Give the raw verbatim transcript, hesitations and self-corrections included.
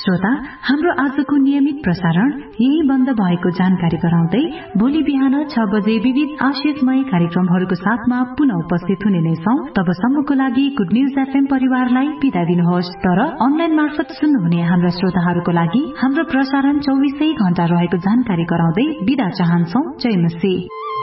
श्रोता, हाम्रो आजको नियमित प्रसारण यही बन्द भएको जानकारी गराउँदै भोलि बिहान छ बजे विविध आशिषमय कार्यक्रमहरूको साथमा पुनः उपस्थित हुने नै छौं। तबसम्मको लागि गुड न्यूज एफएम परिवारलाई बिदा दिनुहोस्। तर अनलाइन मार्फत सुन्नुहुने हाम्रा श्रोताहरूको लागि हाम्रो प्रसारण चौविसै घण्टा रहेको जानकारी गराउँदै बिदा चाहन्छौ। जय मसी।